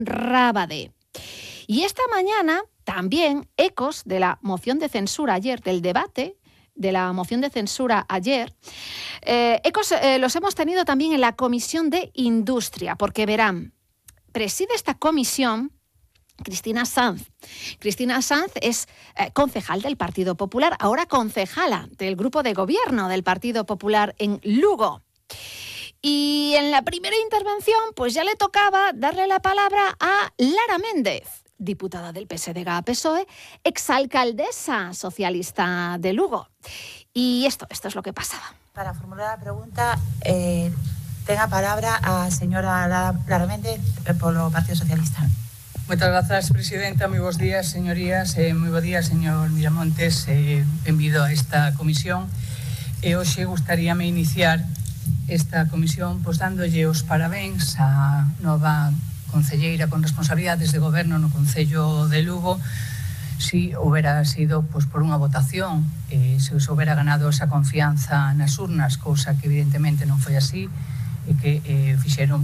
Rábade. Y esta mañana también ecos de la moción de censura ayer, del debate de la moción de censura ayer, ecos los hemos tenido también en la Comisión de Industria, porque verán, preside esta comisión Cristina Sanz. Cristina Sanz es concejal del Partido Popular, ahora concejala del grupo de gobierno del Partido Popular en Lugo. Y en la primera intervención, pues ya le tocaba darle la palabra a Lara Méndez, diputada del PSDG-PSOE, exalcaldesa socialista de Lugo. Y esto es lo que pasaba. Para formular la pregunta, tenga palabra a señora Lara Méndez polo Partido Socialista. Moitas grazas, presidenta. Moi bons días, señorías. Moi bons días, señor Miramontes. Benvido a esta comisión. Hoxe gustaríame iniciar esta comisión dándolle os parabéns á nova concelleira con responsabilidades de goberno no Concello de Lugo. Si houbera sido por unha votación, se os houbera ganado esa confianza nas urnas, cousa que evidentemente non foi así, e que fixeron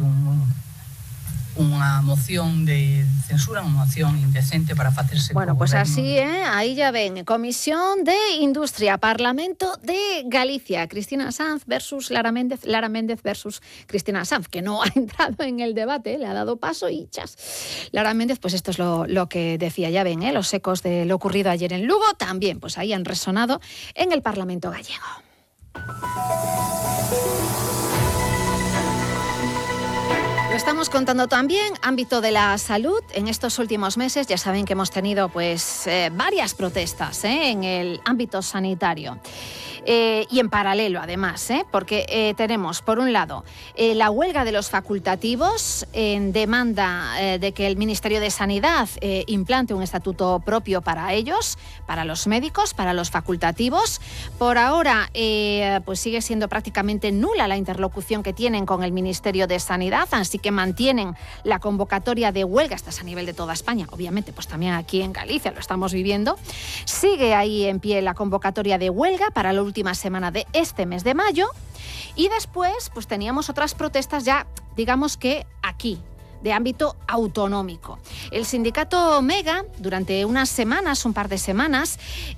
unha moción de censura, unha moción indecente para facerse Bueno, pues así, ahí ya ven, Comisión de Industria, Parlamento de Galicia, Cristina Sanz versus Lara Méndez versus Cristina Sanz, que no ha entrado en el debate, le ha dado paso y chas. Lara Méndez, pues esto es lo que decía, ya ven, los ecos de lo ocurrido ayer en Lugo también, pues ahí han resonado en el Parlamento gallego. Lo estamos contando también, ámbito de la salud. En estos últimos meses ya saben que hemos tenido varias protestas en el ámbito sanitario. Y en paralelo, además, porque tenemos, por un lado, la huelga de los facultativos en demanda de que el Ministerio de Sanidad implante un estatuto propio para ellos, para los médicos, para los facultativos. Por ahora, pues sigue siendo prácticamente nula la interlocución que tienen con el Ministerio de Sanidad, así que mantienen la convocatoria de huelga, esta es a nivel de toda España, obviamente, pues también aquí en Galicia lo estamos viviendo. Sigue ahí en pie la convocatoria de huelga para la última semana de este mes de mayo, y después pues teníamos otras protestas ya, digamos que aquí, de ámbito autonómico. El sindicato Omega, durante unas semanas, un par de semanas,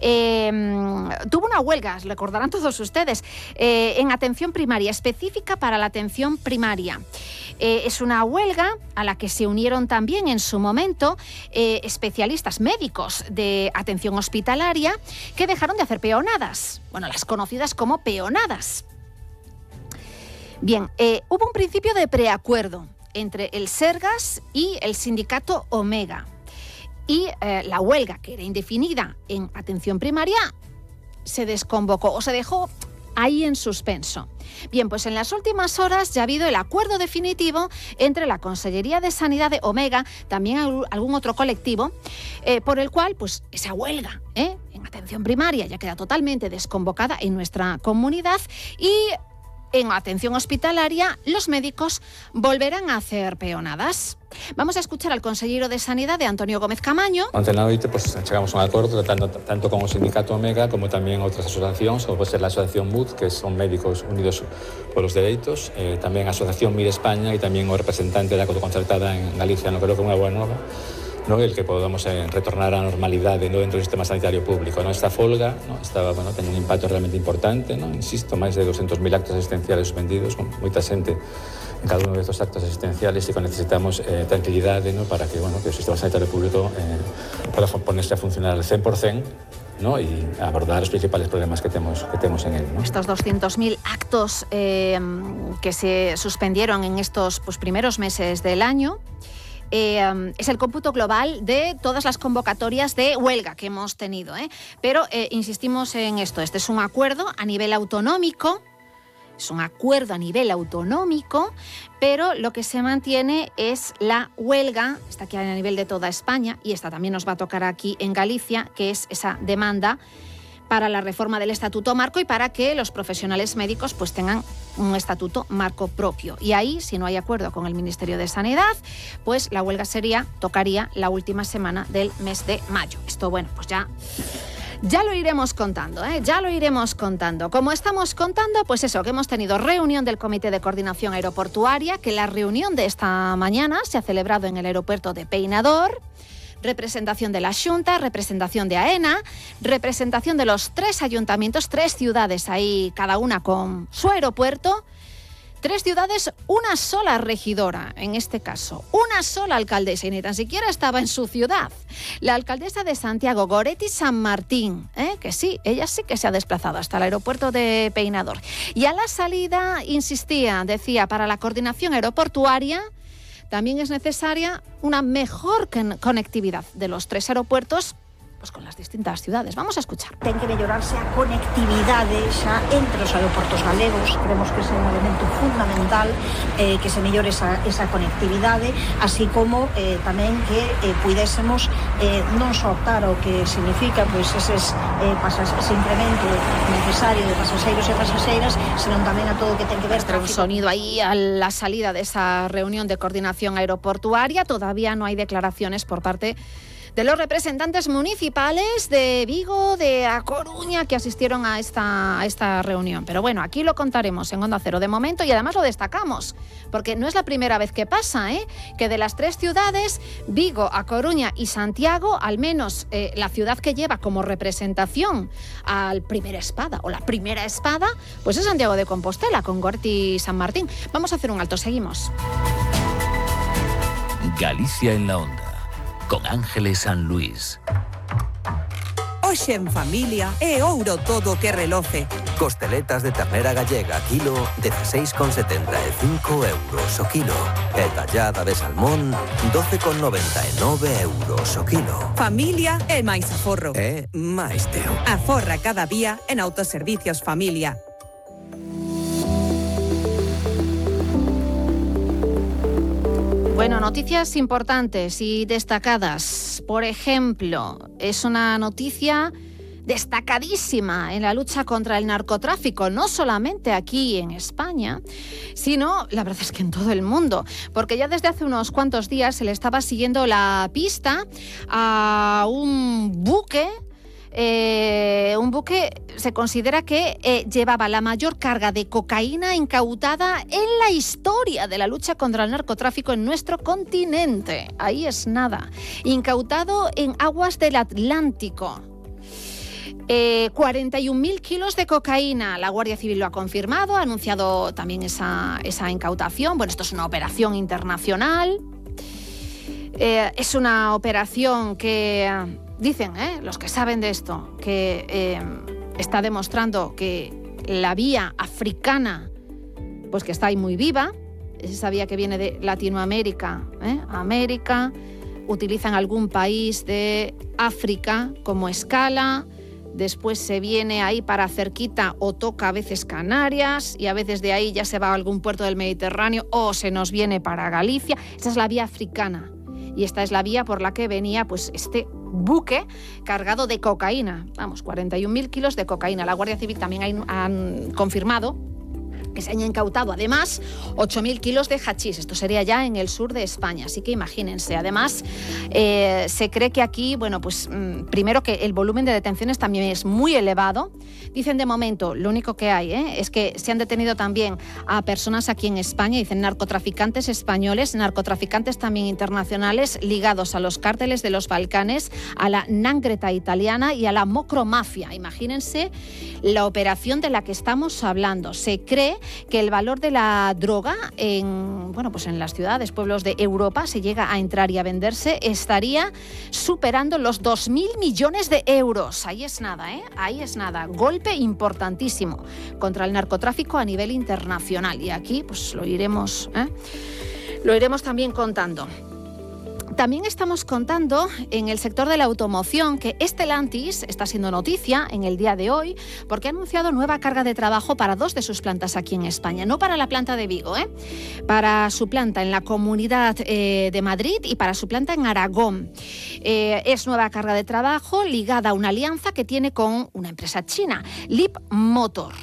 tuvo una huelga, recordarán todos ustedes, en atención primaria, específica para la atención primaria. Es una huelga a la que se unieron también en su momento especialistas médicos de atención hospitalaria que dejaron de hacer peonadas, bueno, las conocidas como peonadas. Bien, hubo un principio de preacuerdo entre el Sergas y el sindicato Omega. Y la huelga, que era indefinida en atención primaria, se desconvocó o se dejó ahí en suspenso. Bien, pues en las últimas horas ya ha habido el acuerdo definitivo entre la Consellería de Sanidad de Omega, también algún otro colectivo, por el cual pues esa huelga en atención primaria ya queda totalmente desconvocada en nuestra comunidad, y en atención hospitalaria los médicos volverán a hacer peonadas. Vamos a escuchar al consellero de Sanidad, de Antonio Gómez Camaño. Onte na noite chegamos a un acordo tanto con o sindicato Omega como tamén outras asociacións, como pode ser a asociación MUD, que son Médicos Unidos polos Dereitos, tamén a asociación MIR España e tamén o representante da concertada en Galicia, creo que é unha boa nova, el que podamos retornar á normalidade dentro do sistema sanitario público. Esta folga ten un impacto realmente importante, insisto, máis de 200.000 actos asistenciales suspendidos, con moita xente en cada uno de estos actos asistenciales, e que necesitamos tranquilidade para que o sistema sanitario público pueda ponerse a funcionar al 100%, y abordar los principales problemas que tenemos en él. Estos 200.000 actos que se suspendieron en estos primeros meses del año, es el cómputo global de todas las convocatorias de huelga que hemos tenido, pero insistimos en esto, este es un acuerdo a nivel autonómico, pero lo que se mantiene es la huelga, está aquí a nivel de toda España, y esta también nos va a tocar aquí en Galicia, que es esa demanda para la reforma del Estatuto Marco y para que los profesionales médicos pues tengan un Estatuto Marco propio. Y ahí, si no hay acuerdo con el Ministerio de Sanidad, pues la huelga tocaría la última semana del mes de mayo. Esto, bueno, pues ya Ya lo iremos contando, ya lo iremos contando. Como estamos contando, pues eso, que hemos tenido reunión del Comité de Coordinación Aeroportuaria, que la reunión de esta mañana se ha celebrado en el aeropuerto de Peinador. Representación de la Xunta, representación de AENA, representación de los 3 ayuntamientos, 3 ciudades ahí, cada una con su aeropuerto. 3 ciudades, una sola regidora, en este caso, una sola alcaldesa, y ni tan siquiera estaba en su ciudad. La alcaldesa de Santiago, Goretti San Martín, que sí, ella sí que se ha desplazado hasta el aeropuerto de Peinador. Y a la salida insistía, decía, para la coordinación aeroportuaria también es necesaria una mejor conectividad de los 3 aeropuertos, pues con las distintas ciudades. Vamos a escuchar. Ten que mellorarse a conectividade xa entre os aeroportos galegos. Creemos que ese é un elemento fundamental, que se mellore esa conectividade, así como tamén que puidésemos non só optar ao que significa pois ese incremento necesario de pasaxeiros e pasaxeiras, senón tamén a todo o que ten que ver tráfico. Un sonido ahí a la salida de esa reunión de coordinación aeroportuaria. Todavía no hay declaraciones por parte de los representantes municipales de Vigo, de A Coruña, que asistieron a esta reunión. Pero bueno, aquí lo contaremos en Onda Cero de momento y además lo destacamos, porque no es la primera vez que pasa, que de las 3 ciudades, Vigo, A Coruña y Santiago, al menos la ciudad que lleva como representación al Primera Espada, o la Primera Espada, pues es Santiago de Compostela, con Goretti San Martín. Vamos a hacer un alto, seguimos. Galicia en la Onda, con Ángeles San Luis. Hoxe en familia é ouro todo que reloce. Costeletas de ternera gallega kilo, 16,75 euros o kilo. E tallada de salmón, 12,99 euros o kilo. Familia é máis aforro. É máis teu. Aforra cada día en Autoservicios Familia. Bueno, noticias importantes y destacadas. Por ejemplo, es una noticia destacadísima en la lucha contra el narcotráfico, no solamente aquí en España, sino, la verdad es que en todo el mundo, porque ya desde hace unos cuantos días se le estaba siguiendo la pista a un buque se considera que llevaba la mayor carga de cocaína incautada en la historia de la lucha contra el narcotráfico en nuestro continente. Ahí es nada. Incautado en aguas del Atlántico. 41.000 kilos de cocaína. La Guardia Civil lo ha confirmado, ha anunciado también esa incautación. Bueno, esto es una operación internacional. Es una operación que... Dicen los que saben de esto que está demostrando que la vía africana, pues que está ahí muy viva, es esa vía que viene de Latinoamérica, América, utilizan algún país de África como escala, después se viene ahí para cerquita o toca a veces Canarias y a veces de ahí ya se va a algún puerto del Mediterráneo o se nos viene para Galicia. Esa es la vía africana y esta es la vía por la que venía pues este buque cargado de cocaína. Vamos, 41.000 kilos de cocaína. La Guardia Civil también han confirmado que se han incautado además 8.000 kilos de hachís. Esto sería ya en el sur de España, así que imagínense. Además, se cree que aquí, bueno, pues primero que el volumen de detenciones también es muy elevado. Dicen de momento, lo único que hay es que se han detenido también a personas aquí en España, dicen narcotraficantes españoles, narcotraficantes también internacionales ligados a los cárteles de los Balcanes, a la Nangreta italiana y a la Mocromafia. Imagínense la operación de la que estamos hablando. Se cree que el valor de la droga en las ciudades, pueblos de Europa, se llega a entrar y a venderse, estaría superando los 2.000 millones de euros. Ahí es nada, ahí es nada. Golpe importantísimo contra el narcotráfico a nivel internacional. Y aquí pues lo iremos también contando. También estamos contando en el sector de la automoción que Stellantis está siendo noticia en el día de hoy porque ha anunciado nueva carga de trabajo para 2 de sus plantas aquí en España. No para la planta de Vigo, para su planta en la Comunidad de Madrid y para su planta en Aragón. Es nueva carga de trabajo ligada a una alianza que tiene con una empresa china, Leap Motor.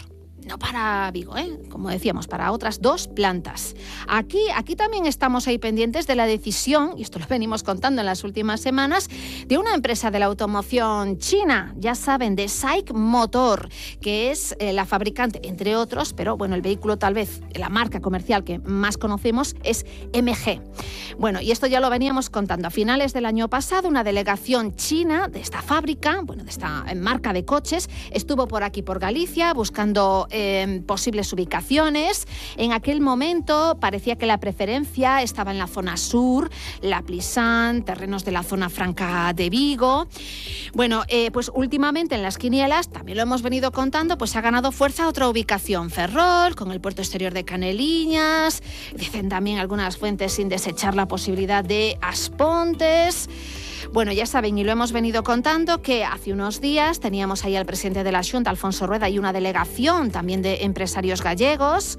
no para Vigo, como decíamos, para otras 2 plantas. Aquí también estamos ahí pendientes de la decisión, y esto lo venimos contando en las últimas semanas, de una empresa de la automoción china, ya saben, de SAIC Motor, que es la fabricante, entre otros, pero bueno, el vehículo tal vez, la marca comercial que más conocemos es MG. Bueno, y esto ya lo veníamos contando. A finales del año pasado, una delegación china de esta fábrica, bueno, de esta marca de coches, estuvo por aquí, por Galicia, buscando posibles ubicaciones. En aquel momento parecía que la preferencia estaba en la zona sur, La Plisán, terrenos de la zona franca de Vigo. Bueno, pues últimamente en las quinielas, también lo hemos venido contando, pues ha ganado fuerza otra ubicación, Ferrol, con el puerto exterior de Caneliñas. Dicen también algunas fuentes sin desechar la posibilidad de Aspontes. Bueno, ya saben, y lo hemos venido contando, que hace unos días teníamos ahí al presidente de la Xunta, Alfonso Rueda, y una delegación también de empresarios gallegos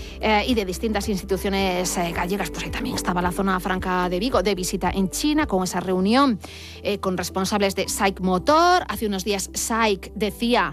y de distintas instituciones gallegas. Pues ahí también estaba la zona franca de Vigo, de visita en China, con esa reunión con responsables de SAIC Motor. Hace unos días SAIC decía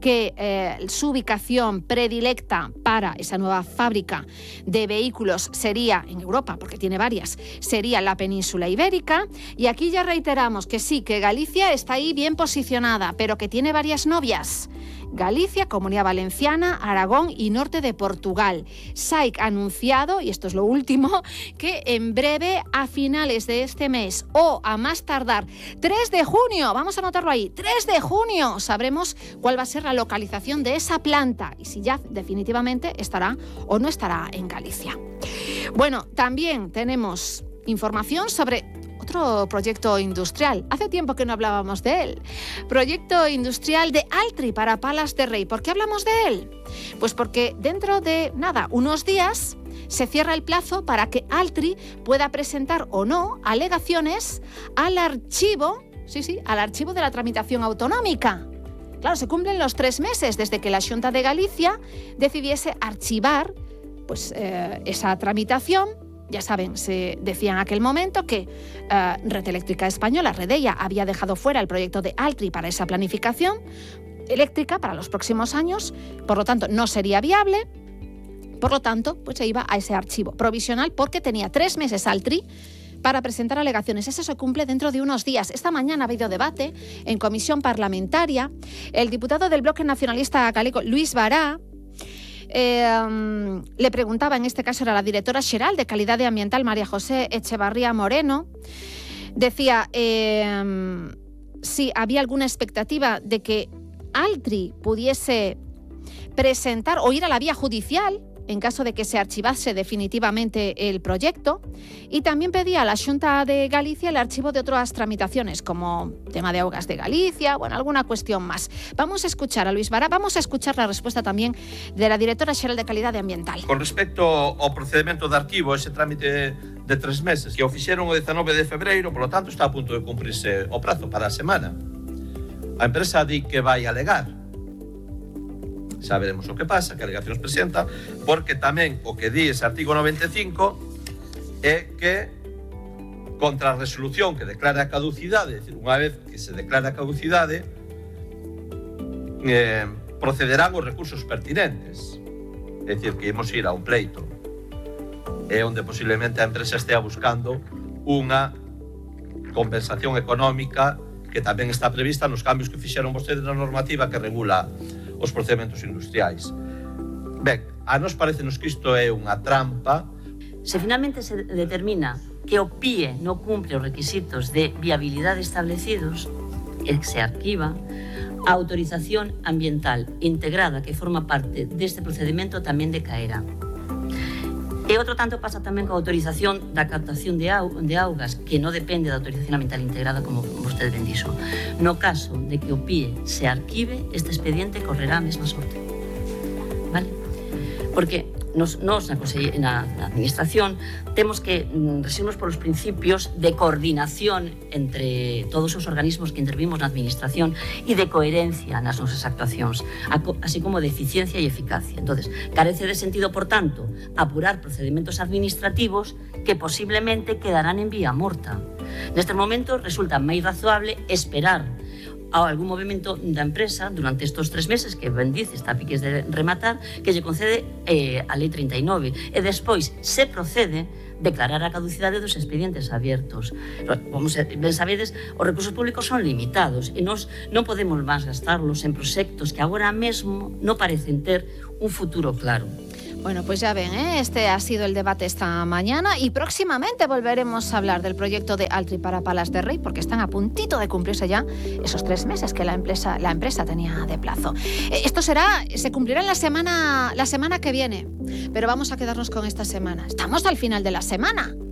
que su ubicación predilecta para esa nueva fábrica de vehículos sería, en Europa, porque tiene varias, sería la península ibérica. Y aquí ya reiteramos que sí, que Galicia está ahí bien posicionada, pero que tiene varias novias. Galicia, Comunidad Valenciana, Aragón y norte de Portugal. SAIC ha anunciado, y esto es lo último, que en breve, a finales de este mes o a más tardar 3 de junio, vamos a anotarlo ahí, 3 de junio, sabremos cuál va a ser la localización de esa planta y si ya definitivamente estará o no estará en Galicia. Bueno, también tenemos información sobre otro proyecto industrial. Hace tiempo que no hablábamos de él. Proyecto industrial de Altri para Palas de Rei. ¿Por qué hablamos de él? Pues porque dentro de, unos días se cierra el plazo para que Altri pueda presentar o no alegaciones al archivo, al archivo de la tramitación autonómica. Claro, se cumplen los 3 meses desde que la Xunta de Galicia decidiese archivar esa tramitación. Ya saben, se decía en aquel momento que Red Eléctrica Española, Redeia, había dejado fuera el proyecto de Altri para esa planificación eléctrica para los próximos años, por lo tanto no sería viable, por lo tanto pues se iba a ese archivo provisional porque tenía 3 meses Altri para presentar alegaciones. Eso se cumple dentro de unos días. Esta mañana ha habido debate en comisión parlamentaria. El diputado del Bloque Nacionalista Galego, Luis Bará, le preguntaba, en este caso era la directora xeral de Calidad Ambiental, María José Echevarría Moreno, decía si había alguna expectativa de que Altri pudiese presentar o ir a la vía judicial en caso de que se archivase definitivamente el proyecto, y también pedía a la Xunta de Galicia el archivo de otras tramitaciones, como tema de augas de Galicia, alguna cuestión más. Vamos a escuchar a Luis Bará, vamos a escuchar la respuesta tamén de la directora xeral de Calidad Ambiental. Con respecto ao procedimento de arquivo, ese trámite de 3 meses, que o fixeron o 19 de febreiro, por lo tanto está a punto de cumprirse o prazo para a semana. A empresa di que vai alegar. Xa veremos o que pasa, que alegacións presenta, porque tamén o que di ese artigo 95 é que contra a resolución que declara a caducidade, é dicir, unha vez que se declara a caducidade, procederán os recursos pertinentes. É dicir, que imos ir a un pleito. É onde posiblemente a empresa estea buscando unha compensación económica que tamén está prevista nos cambios que fixeron vostedes na normativa que regula os procedementos industriais. Ben, a nos parecenos que isto é unha trampa. Se finalmente se determina que o PIE non cumpre os requisitos de viabilidade establecidos, se arquiva, a autorización ambiental integrada que forma parte deste procedimento tamén decaerá. E outro tanto pasa tamén coa autorización da captación de augas, que non depende da autorización ambiental integrada, como vostede ben dixo. No caso de que o PIE se arquive, este expediente correrá a mesma sorte. Vale? Porque nos na administración temos que regirnos por os principios de coordinación entre todos os organismos que intervimos na administración e de coherencia nas nosas actuacións, así como de eficiencia e eficacia. Entonces, carece de sentido, por tanto, apurar procedimentos administrativos que posiblemente quedarán en vía morta. Nestes momentos resulta máis razoable esperar a algún movimento da empresa durante estes 3 meses que ben dice, está a piques de rematar, que lle concede a Lei 39 e despois se procede declarar a caducidade dos expedientes abiertos. Como ben sabedes, os recursos públicos son limitados e nós non podemos máis gastarlos en proxectos que agora mesmo non parecen ter un futuro claro. Bueno, pues ya ven, este ha sido el debate esta mañana y próximamente volveremos a hablar del proyecto de Altri para Palas de Rei, porque están a puntito de cumplirse ya esos 3 meses que la empresa tenía de plazo. Esto se cumplirá en la semana que viene, pero vamos a quedarnos con esta semana. Estamos al final de la semana.